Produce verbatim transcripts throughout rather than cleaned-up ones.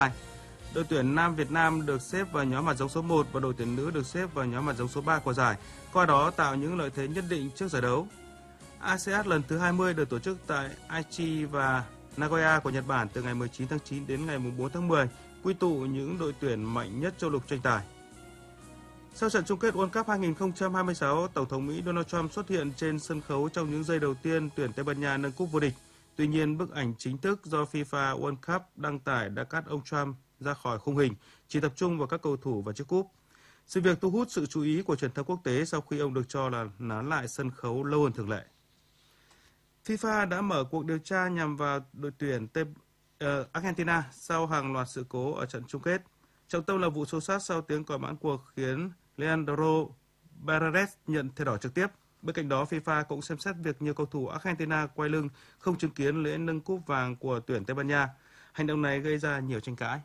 Đội tuyển nam Việt Nam được xếp vào nhóm hạt giống số một và đội tuyển nữ được xếp vào nhóm hạt giống số ba của giải, qua đó tạo những lợi thế nhất định trước giải đấu. a sê át lần thứ hai mươi được tổ chức tại Aichi và Nagoya của Nhật Bản từ ngày mười chín tháng chín đến ngày bốn tháng mười, quy tụ những đội tuyển mạnh nhất châu lục tranh tài. Sau trận chung kết World Cup hai không hai sáu, Tổng thống Mỹ Donald Trump xuất hiện trên sân khấu trong những giây đầu tiên tuyển Tây Ban Nha nâng cúp vô địch. Tuy nhiên, bức ảnh chính thức do FIFA World Cup đăng tải đã cắt ông Trump ra khỏi khung hình, chỉ tập trung vào các cầu thủ và chiếc cúp. Sự việc thu hút sự chú ý của truyền thông quốc tế sau khi ông được cho là nán lại sân khấu lâu hơn thường lệ. FIFA đã mở cuộc điều tra nhằm vào đội tuyển Tây, uh, Argentina sau hàng loạt sự cố ở trận chung kết. Trọng tâm là vụ xô xát sau tiếng còi mãn cuộc khiến Leandro Barrales nhận thẻ đỏ trực tiếp. Bên cạnh đó, FIFA cũng xem xét việc nhiều cầu thủ Argentina quay lưng không chứng kiến lễ nâng cúp vàng của tuyển Tây Ban Nha. Hành động này gây ra nhiều tranh cãi.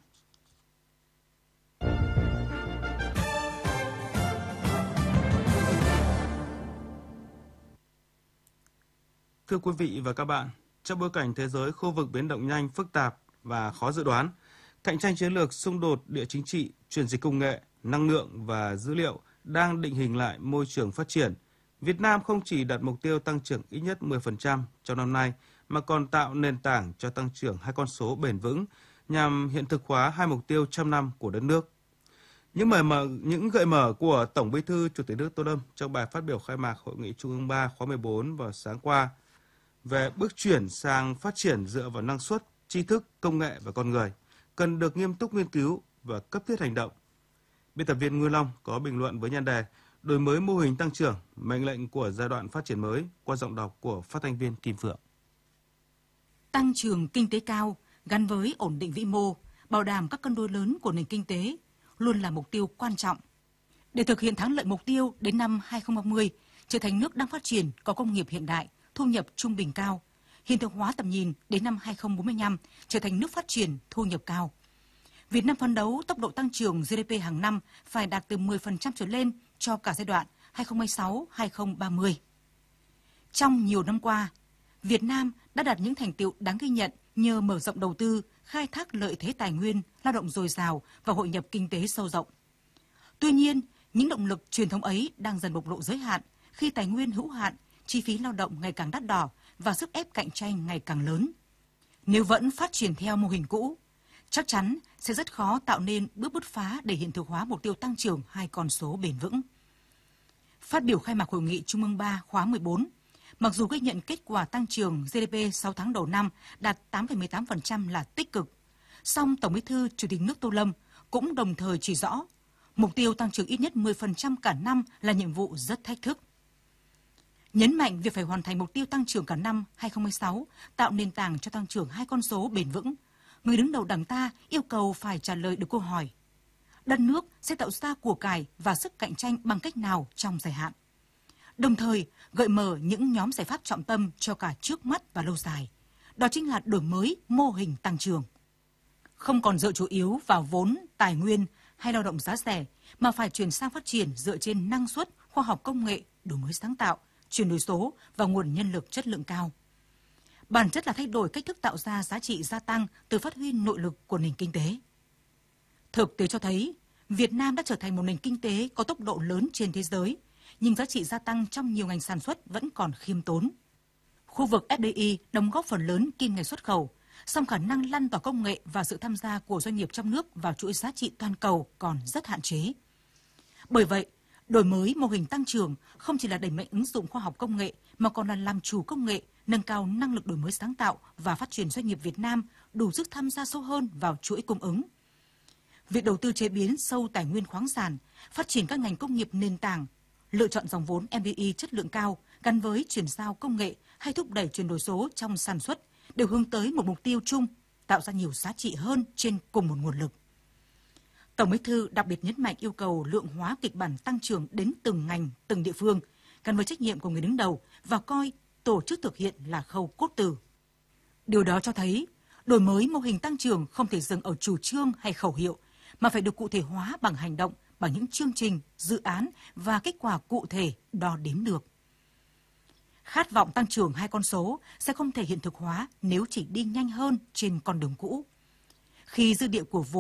Thưa quý vị và các bạn, trong bối cảnh thế giới khu vực biến động nhanh, phức tạp và khó dự đoán, cạnh tranh chiến lược, xung đột địa chính trị, chuyển dịch công nghệ, năng lượng và dữ liệu đang định hình lại môi trường phát triển, Việt Nam không chỉ đặt mục tiêu tăng trưởng ít nhất mười phần trăm trong năm nay, mà còn tạo nền tảng cho tăng trưởng hai con số bền vững nhằm hiện thực hóa hai mục tiêu trăm năm của đất nước. Những mở mở, những gợi mở của Tổng Bí thư Chủ tịch nước Tô Lâm trong bài phát biểu khai mạc Hội nghị Trung ương ba khóa mười bốn vào sáng qua về bước chuyển sang phát triển dựa vào năng suất, tri thức, công nghệ và con người cần được nghiêm túc nghiên cứu và cấp thiết hành động. Biên tập viên Ngư Long có bình luận với nhan đề đổi mới mô hình tăng trưởng, mệnh lệnh của giai đoạn phát triển mới qua giọng đọc của phát thanh viên Kim Phượng. Tăng trưởng kinh tế cao gắn với ổn định vĩ mô, bảo đảm các cân đối lớn của nền kinh tế luôn là mục tiêu quan trọng. Để thực hiện thắng lợi mục tiêu đến năm hai không ba mươi, trở thành nước đang phát triển có công nghiệp hiện đại, thu nhập trung bình cao, hiện thực hóa tầm nhìn đến năm hai không bốn lăm, trở thành nước phát triển thu nhập cao. Việt Nam phấn đấu tốc độ tăng trưởng giê đê pê hàng năm phải đạt từ mười phần trăm trở lên cho cả giai đoạn hai không hai sáu đến hai không ba mươi. Trong nhiều năm qua, Việt Nam đã đạt những thành tựu đáng ghi nhận nhờ mở rộng đầu tư, khai thác lợi thế tài nguyên, lao động dồi dào và hội nhập kinh tế sâu rộng. Tuy nhiên, những động lực truyền thống ấy đang dần bộc lộ giới hạn khi tài nguyên hữu hạn, chi phí lao động ngày càng đắt đỏ và sức ép cạnh tranh ngày càng lớn. Nếu vẫn phát triển theo mô hình cũ, chắc chắn sẽ rất khó tạo nên bước bứt phá để hiện thực hóa mục tiêu tăng trưởng hai con số bền vững. Phát biểu khai mạc Hội nghị Trung ương ba khóa mười bốn, mặc dù ghi nhận kết quả tăng trưởng giê đê pê sáu tháng đầu năm đạt tám phẩy mười tám phần trăm là tích cực, song Tổng Bí thư Chủ tịch nước Tô Lâm cũng đồng thời chỉ rõ mục tiêu tăng trưởng ít nhất mười phần trăm cả năm là nhiệm vụ rất thách thức. Nhấn mạnh việc phải hoàn thành mục tiêu tăng trưởng cả năm hai không hai sáu, tạo nền tảng cho tăng trưởng hai con số bền vững, người đứng đầu Đảng ta yêu cầu phải trả lời được câu hỏi: đất nước sẽ tạo ra của cải và sức cạnh tranh bằng cách nào trong dài hạn? Đồng thời, gợi mở những nhóm giải pháp trọng tâm cho cả trước mắt và lâu dài. Đó chính là đổi mới mô hình tăng trưởng. Không còn dựa chủ yếu vào vốn, tài nguyên hay lao động giá rẻ, mà phải chuyển sang phát triển dựa trên năng suất, khoa học công nghệ, đổi mới sáng tạo, chuyển đổi số và nguồn nhân lực chất lượng cao. Bản chất là thay đổi cách thức tạo ra giá trị gia tăng từ phát huy nội lực của nền kinh tế. Thực tế cho thấy, Việt Nam đã trở thành một nền kinh tế có tốc độ lớn trên thế giới, nhưng giá trị gia tăng trong nhiều ngành sản xuất vẫn còn khiêm tốn. Khu vực ép đê i đóng góp phần lớn kim ngạch xuất khẩu, song khả năng lan tỏa công nghệ và sự tham gia của doanh nghiệp trong nước vào chuỗi giá trị toàn cầu còn rất hạn chế. Bởi vậy, đổi mới mô hình tăng trưởng không chỉ là đẩy mạnh ứng dụng khoa học công nghệ, mà còn là làm chủ công nghệ, nâng cao năng lực đổi mới sáng tạo và phát triển doanh nghiệp Việt Nam đủ sức tham gia sâu hơn vào chuỗi cung ứng. Việc đầu tư chế biến sâu tài nguyên khoáng sản, phát triển các ngành công nghiệp nền tảng, lựa chọn dòng vốn em đê i chất lượng cao gắn với chuyển giao công nghệ hay thúc đẩy chuyển đổi số trong sản xuất đều hướng tới một mục tiêu chung, tạo ra nhiều giá trị hơn trên cùng một nguồn lực. Tổng Bí thư đặc biệt nhấn mạnh yêu cầu lượng hóa kịch bản tăng trưởng đến từng ngành, từng địa phương, gắn với trách nhiệm của người đứng đầu và coi tổ chức thực hiện là khâu cốt tử. Điều đó cho thấy, đổi mới mô hình tăng trưởng không thể dừng ở chủ trương hay khẩu hiệu, mà phải được cụ thể hóa bằng hành động, bằng những chương trình, dự án và kết quả cụ thể đo đếm được. Khát vọng tăng trưởng hai con số sẽ không thể hiện thực hóa nếu chỉ đi nhanh hơn trên con đường cũ. khi dư địa của vốn